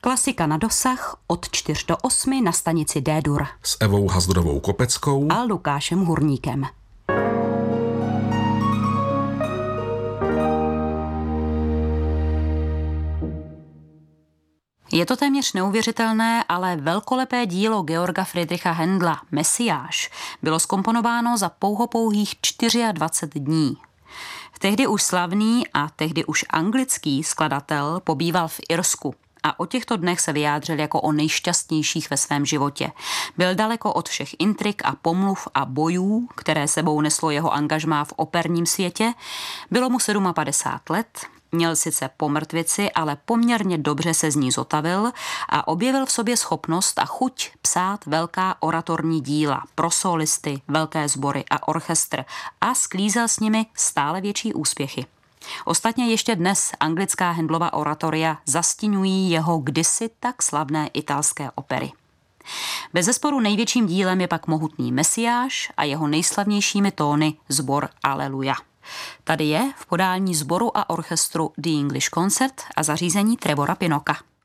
Klasika na dosah od 4 do 8 na stanici D-dur. S Evou Hazdrovou Kopeckou a Lukášem Hurníkem. Je to téměř neuvěřitelné, ale velkolepé dílo Georga Friedricha Händla Mesiáš bylo zkomponováno za pouhých 24 dní. Tehdy už slavný a tehdy už anglický skladatel pobýval v Irsku a o těchto dnech se vyjádřil jako o nejšťastnějších ve svém životě. Byl daleko od všech intrik a pomluv a bojů, které sebou neslo jeho angažmá v operním světě. Bylo mu 57 let, měl sice pomrtvici, ale poměrně dobře se z ní zotavil a objevil v sobě schopnost a chuť psát velká oratorní díla pro solisty, velké sbory a orchestr a sklízel s nimi stále větší úspěchy. Ostatně ještě dnes anglická Händlova oratoria zastiňují jeho kdysi tak slavné italské opery. Bezesporu největším dílem je pak mohutný Mesiáš a jeho nejslavnějšími tóny sbor Aleluja. Tady je v podání sboru a orchestru The English Concert a zařízení Trebora Pinoka.